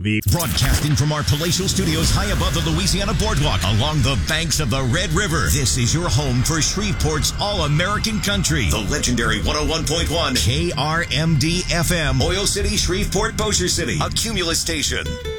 Broadcasting from our palatial studios high above the Louisiana Boardwalk along the banks of the Red River. This is your home for Shreveport's All-American Country. The legendary 101.1 KRMD FM. Oil City, Shreveport, Bossier City. A Cumulus station.